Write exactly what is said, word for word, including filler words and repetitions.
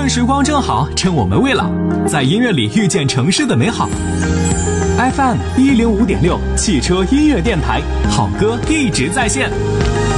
春时光正好，趁我们未老，在音乐里遇见城市的美好。F M 一零五点六汽车音乐电台，好歌一直在线。